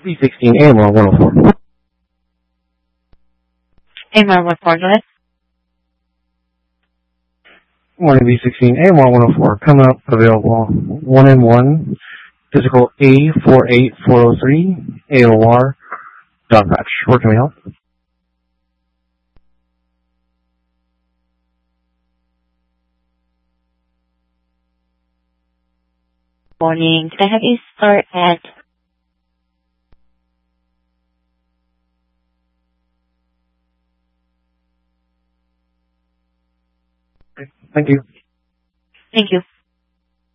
B16 AMR 104. AMR 104, go ahead. Morning B16 AMR 104. Coming up available 1-in-1. Physical A48403. AOR. Dog patch. Where can we help? Morning. Can I have you start at... Thank you. Thank you.